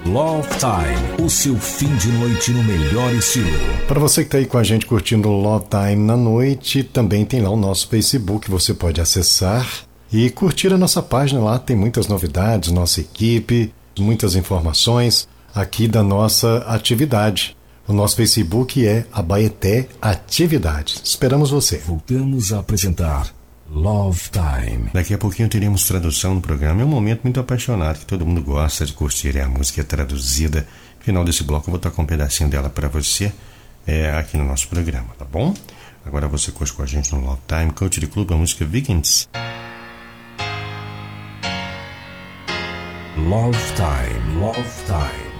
Love Time, o seu fim de noite no melhor estilo. Para você que está aí com a gente curtindo o Love Time na noite, também tem lá o nosso Facebook, você pode acessar e curtir a nossa página lá, tem muitas novidades, nossa equipe, muitas informações aqui da nossa atividade. O nosso Facebook é Abaeté Atividades. Esperamos você. Voltamos a apresentar Love Time. Daqui a pouquinho teremos tradução no programa. É um momento muito apaixonado que todo mundo gosta de curtir. É a música traduzida. No final desse bloco eu vou tocar um pedacinho dela para você aqui no nosso programa, tá bom? Agora você curte com a gente no Love Time, Coach de Clube, a música Vikings. Love Time, Love Time.